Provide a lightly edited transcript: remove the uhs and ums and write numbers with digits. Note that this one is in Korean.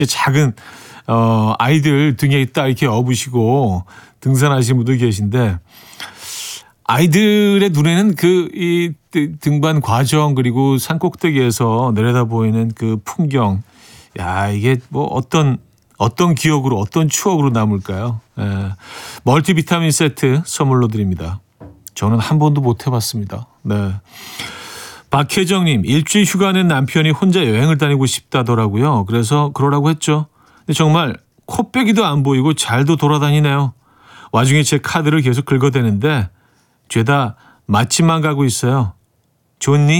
작은 아이들 등에 딱 이렇게 업으시고 등산하시는 분들 계신데 아이들의 눈에는 이 등반 과정 그리고 산 꼭대기에서 내려다 보이는 그 풍경, 야 이게 뭐 어떤 기억으로 어떤 추억으로 남을까요? 멀티비타민 세트 선물로 드립니다. 저는 한 번도 못 해봤습니다. 네. 박혜정님, 일주일 휴가 낸 남편이 혼자 여행을 다니고 싶다더라고요. 그래서 그러라고 했죠. 근데 정말 코빼기도 안 보이고 잘도 돌아다니네요. 와중에 제 카드를 계속 긁어대는데 죄다 맛집만 가고 있어요. 좋니?